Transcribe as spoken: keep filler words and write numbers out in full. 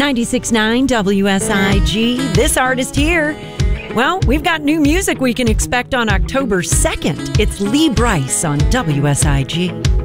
ninety-six point nine W S I G. This artist here, well, we've got new music we can expect on October second. It's Lee Brice on W S I G.